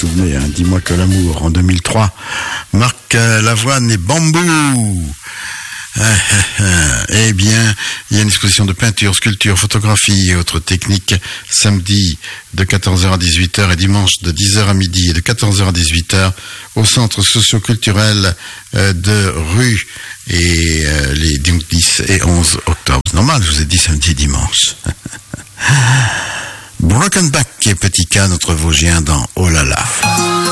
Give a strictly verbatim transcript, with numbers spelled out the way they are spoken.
souvenez, hein, Dis-moi que l'amour, en deux mille trois. Marc euh, Lavoine et Bambou. Eh bien, il y a une exposition de peinture, sculpture, photographie et autres techniques samedi de quatorze heures à dix-huit heures et dimanche de dix heures à midi et de quatorze heures à dix-huit heures au centre socio-culturel de rue et euh, les donc dix et onze octobre. C'est normal, je vous ai dit samedi et dimanche. Broken Back et Petit K, notre Vosgien dans Oh là là.